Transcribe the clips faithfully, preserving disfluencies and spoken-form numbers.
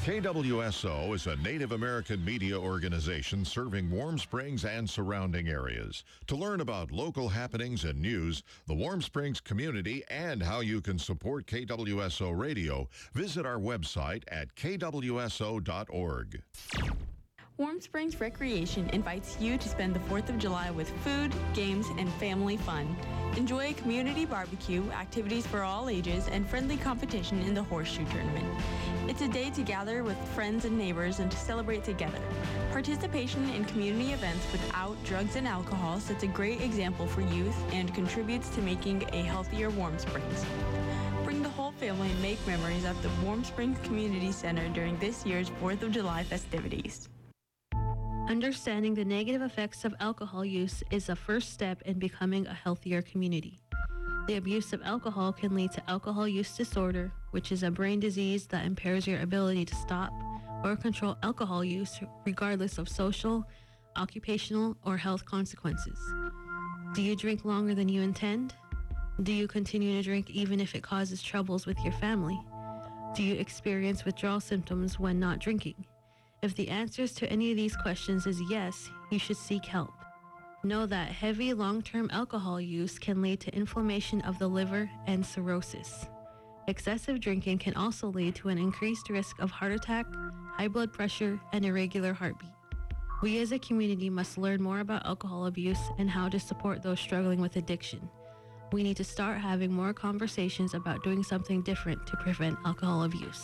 K W S O is a Native American media organization serving Warm Springs and surrounding areas. To learn about local happenings and news, the Warm Springs community, and how you can support K W S O Radio, visit our website at k w s o dot org. Warm Springs Recreation invites you to spend the fourth of July with food, games, and family fun. Enjoy a community barbecue, activities for all ages, and friendly competition in the horseshoe tournament. It's a day to gather with friends and neighbors and to celebrate together. Participation in community events without drugs and alcohol sets a great example for youth and contributes to making a healthier Warm Springs. Bring the whole family and make memories at the Warm Springs Community Center during this year's fourth of July festivities. Understanding the negative effects of alcohol use is a first step in becoming a healthier community. The abuse of alcohol can lead to alcohol use disorder, which is a brain disease that impairs your ability to stop or control alcohol use regardless of social, occupational, or health consequences. Do you drink longer than you intend? Do you continue to drink even if it causes troubles with your family? Do you experience withdrawal symptoms when not drinking? If the answers to any of these questions is yes, you should seek help. Know that heavy long-term alcohol use can lead to inflammation of the liver and cirrhosis. Excessive drinking can also lead to an increased risk of heart attack, high blood pressure, and irregular heartbeat. We as a community must learn more about alcohol abuse and how to support those struggling with addiction. We need to start having more conversations about doing something different to prevent alcohol abuse.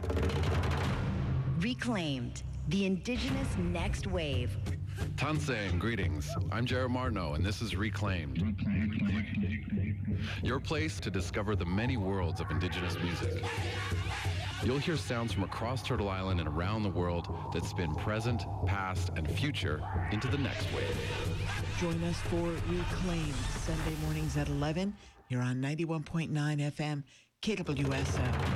Reclaimed, the Indigenous next wave. Tansang, greetings. I'm Jared Martineau, and this is Reclaimed. Your place to discover the many worlds of Indigenous music. You'll hear sounds from across Turtle Island and around the world that spin present, past, and future into the next wave. Join us for Reclaimed, Sunday mornings at eleven. You're on ninety-one point nine F M, K W S O.